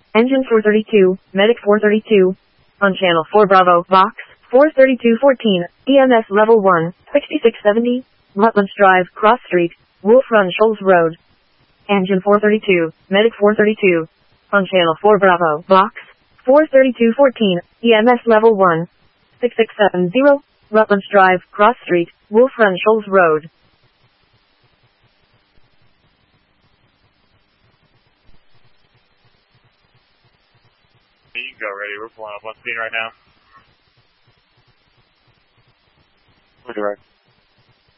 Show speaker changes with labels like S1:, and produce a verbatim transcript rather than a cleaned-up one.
S1: Engine four thirty-two, Medic four thirty-two. On channel four Bravo, Vox, four thirty-two fourteen, E M S level one, sixty-six seventy, Rutlands Drive, Cross Street, Wolf Run Shoals Road. Engine four thirty-two, Medic four thirty-two. On channel four Bravo, Vox, four thirty-two fourteen, E M S level one, sixty-six seventy, Rutlands Drive, Cross Street, Wolf Run Shoals Road.
S2: You can go ready. We're pulling up on scene right now.
S3: We're direct.